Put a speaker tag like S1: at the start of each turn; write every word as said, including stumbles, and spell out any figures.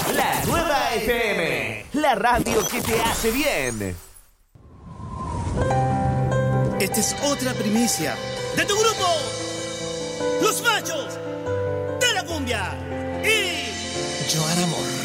S1: La nueva F M, la radio que te hace bien.
S2: Esta es otra primicia de tu grupo, Los Machos de la Cumbia y Joan Amor.